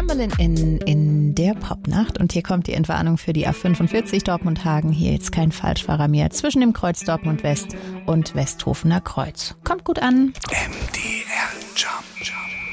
Timbaland in der Popnacht. Und hier kommt die Entwarnung für die A45 Dortmund-Hagen. Hier jetzt kein Falschfahrer mehr zwischen dem Kreuz Dortmund West und Westhofener Kreuz. Kommt gut an. MDR Jump.